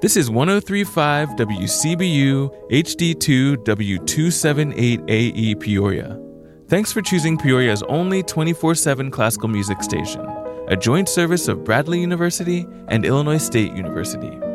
This is 1035 WCBU HD2 W278AE Peoria. Thanks for choosing Peoria's only 24/7 classical music station, a joint service of Bradley University and Illinois State University.